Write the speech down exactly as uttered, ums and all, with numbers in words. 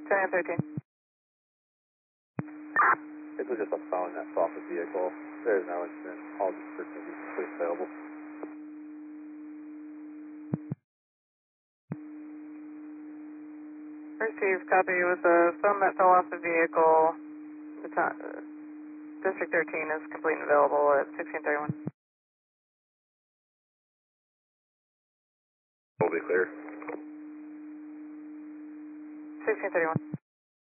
ten thirteen. This was just a phone that's off the vehicle. There is no incident. All description is completely available. Received copy with a phone that fell off the vehicle. The time, uh, District thirteen is complete and available at sixteen thirty-one. Will be clear. sixteen thirty-one.